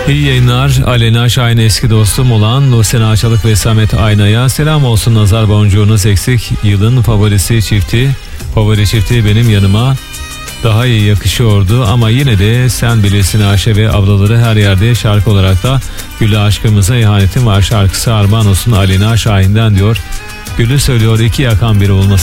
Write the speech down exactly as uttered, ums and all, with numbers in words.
İyi yayınlar. Aleyna Şahin eski dostum olan Nursel Ağaçalık ve Samet Ayna'ya selam olsun. Nazar boncuğunuz eksik. Yılın favorisi çifti. Favori çifti benim yanıma daha iyi yakışıyordu ama yine de sen bilirsin Ayşe ve ablaları her yerde şarkı olarak da Gül'e aşkımıza ihanetim var şarkısı armağan olsun Aleyna Şahin'den diyor. Gül'ü söylüyor, iki yakan biri olması